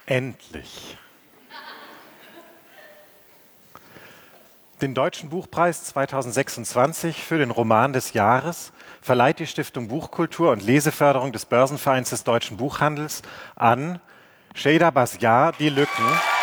Endlich. Den Deutschen Buchpreis 2026 für den Roman des Jahres verleiht die Stiftung Buchkultur und Leseförderung des Börsenvereins des deutschen Buchhandels an Şeyda Basiar, Die Lücken.